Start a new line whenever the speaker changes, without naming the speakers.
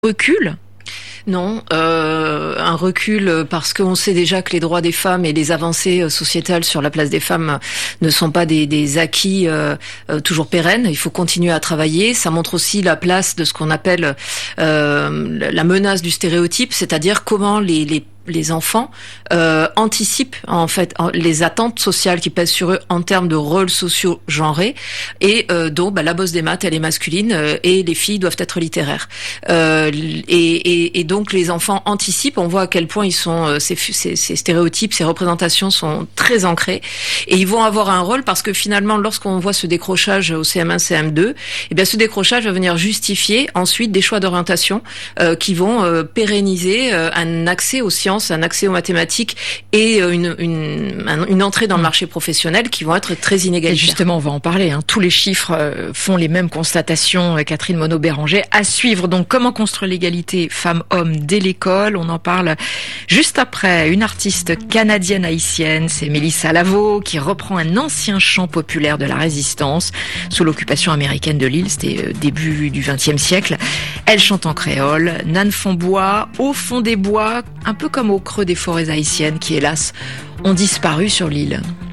recul?
Non, un recul parce qu'on sait déjà que les droits des femmes et les avancées sociétales sur la place des femmes ne sont pas des acquis toujours pérennes. Il faut continuer à travailler. Ça montre aussi la place de ce qu'on appelle la menace du stéréotype, c'est-à-dire comment les enfants anticipent en fait les attentes sociales qui pèsent sur eux en termes de rôles sociaux genrés et donc la bosse des maths elle est masculine et les filles doivent être littéraires et donc les enfants anticipent. On voit à quel point ils sont ces stéréotypes, ces représentations sont très ancrées et ils vont avoir un rôle parce que finalement lorsqu'on voit ce décrochage au CM1 CM2 et bien ce décrochage va venir justifier ensuite des choix d'orientation qui vont pérenniser un accès aux sciences, un accès aux mathématiques et une entrée dans le marché professionnel qui vont être très inégalitaires.
Et justement, on va en parler. Tous les chiffres font les mêmes constatations. Catherine Monod-Béranger. À suivre, donc, comment construire l'égalité femmes-hommes dès l'école. On en parle juste après. Une artiste canadienne-haïtienne, c'est Mélissa Lavo, qui reprend un ancien chant populaire de la résistance sous l'occupation américaine de l'île. C'était début du XXe siècle. Elle chante en créole. Nan Fonbois, au fond des bois, un peu comme au creux des forêts haïtiennes qui, hélas, ont disparu sur l'île.